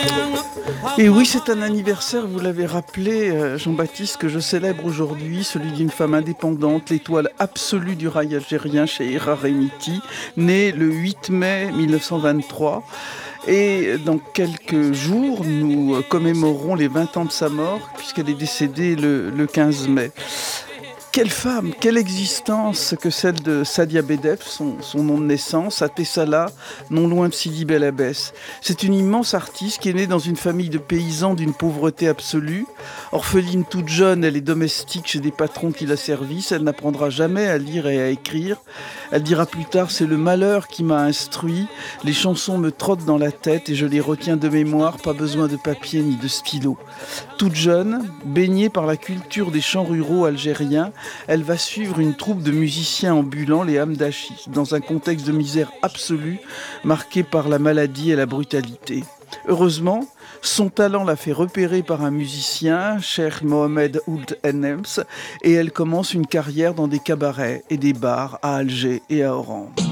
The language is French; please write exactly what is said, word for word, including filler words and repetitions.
Et oui, c'est un anniversaire, vous l'avez rappelé, euh, Jean-Baptiste, que je célèbre aujourd'hui, celui d'une femme indépendante, l'étoile absolue du rail algérien chez Remiti, née le huit mai mille neuf cent vingt-trois. Et dans quelques jours, nous commémorerons les vingt ans de sa mort, puisqu'elle est décédée le, le quinze mai. Quelle femme, quelle existence que celle de Sadia Bedef, son, son nom de naissance, à Tessala, non loin de Sidi Bel Abbès. C'est une immense artiste qui est née dans une famille de paysans d'une pauvreté absolue. Orpheline toute jeune, elle est domestique chez des patrons qui la servissent. Elle n'apprendra jamais à lire et à écrire. Elle dira plus tard, c'est le malheur qui m'a instruit. Les chansons me trottent dans la tête et je les retiens de mémoire, pas besoin de papier ni de stylo. Toute jeune, baignée par la culture des chants ruraux algériens, elle va suivre une troupe de musiciens ambulants, les Hamdachis, dans un contexte de misère absolue, marqué par la maladie et la brutalité. Heureusement, son talent l'a fait repérer par un musicien, Cheikh Mohamed Ould Ennems, et elle commence une carrière dans des cabarets et des bars à Alger et à Oran.